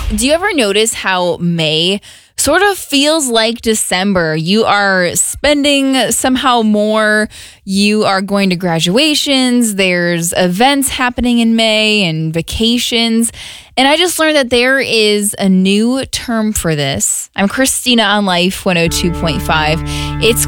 Do you ever notice how May sort of feels like December? You are spending somehow more. You are going to graduations. There's events happening in May and vacations. And I just learned that there is a new term for this. I'm Christina on Life 102.5. It's